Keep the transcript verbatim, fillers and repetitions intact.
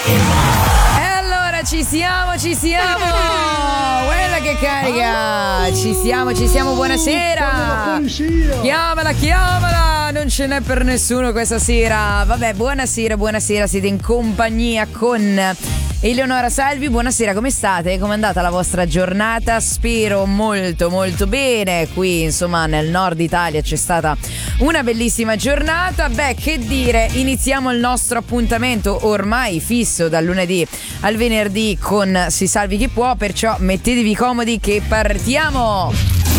E allora ci siamo, ci siamo! Quella che carica! Ci siamo, ci siamo, buonasera! Chiamala, chiamala! Non ce n'è per nessuno questa sera. Vabbè, buonasera, buonasera, siete in compagnia con Eleonora Salvi. Buonasera, come state? Com'è andata la vostra giornata? Spero molto molto bene. Qui insomma nel nord Italia c'è stata una bellissima giornata. Beh, che dire, iniziamo il nostro appuntamento ormai fisso dal lunedì al venerdì con Si Salvi Chi Può, perciò mettetevi comodi che partiamo.